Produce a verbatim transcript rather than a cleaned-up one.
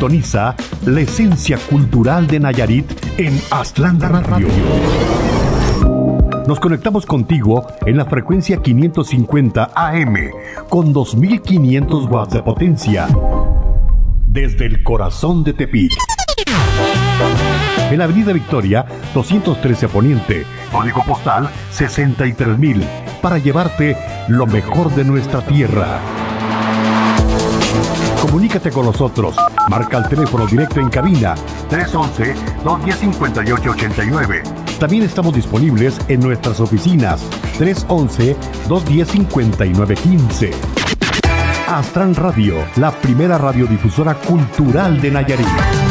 Sintoniza la esencia cultural de Nayarit en Aztlán Radio. Nos conectamos contigo en la frecuencia quinientos cincuenta A M con dos mil quinientos watts de potencia desde el corazón de Tepic. En la Avenida Victoria, doscientos trece Poniente, código postal sesenta y tres mil, para llevarte lo mejor de nuestra tierra. Comunícate con nosotros. Marca el teléfono directo en cabina tres once, dos diez, cincuenta y ocho ochenta y nueve. También estamos disponibles en nuestras oficinas tres once, dos diez, cincuenta y nueve quince. Aztlán Radio, la primera radiodifusora cultural de Nayarit.